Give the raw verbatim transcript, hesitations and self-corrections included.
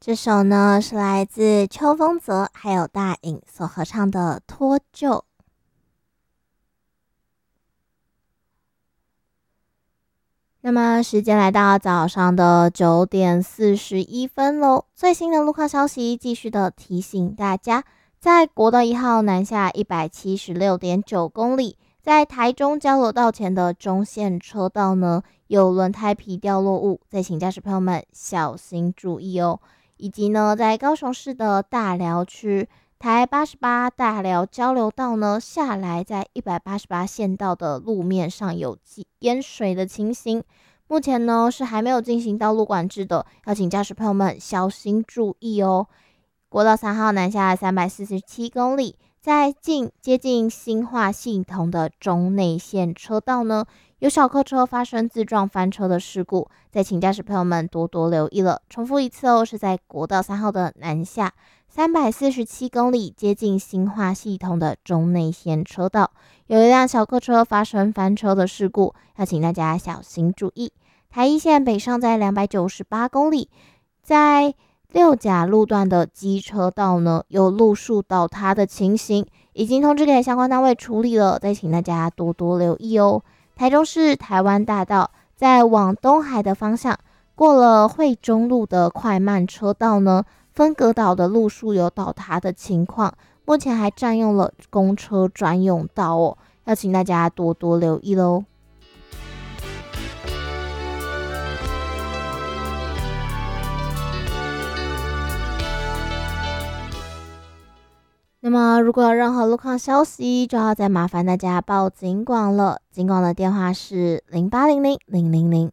这首呢是来自秋风泽还有大隐所合唱的《脱臼》。那么时间来到早上的九点四十一分喽。最新的路况消息继续的提醒大家，在国道一号南下一百七十六点九公里，在台中交流道前的中线车道呢有轮胎皮掉落物，再请驾驶朋友们小心注意哦。以及呢，在高雄市的大寮区台八十八大寮交流道呢下来，在一百八十八线道的路面上有淹水的情形，目前呢是还没有进行道路管制的，要请驾驶朋友们小心注意哦。国道三号南下三百四十七公里，在近接近新化系统的中内线车道呢，有小客车发生自撞翻车的事故，再请驾驶朋友们多多留意了。重复一次哦，是在国道三号的南下三百四十七公里，接近新化系统的中内线车道，有一辆小客车发生翻车的事故，要请大家小心注意。台一线北上在两百九十八公里，在六甲路段的机车道呢，有路树倒塌的情形，已经通知给相关单位处理了，再请大家多多留意哦。台中市台湾大道在往东海的方向，过了惠中路的快慢车道呢，分隔岛的路树有倒塌的情况，目前还占用了公车专用道哦，要请大家多多留意喽。那么如果有任何路况消息，就要再麻烦大家报警广了。警广的电话是零八零零零零零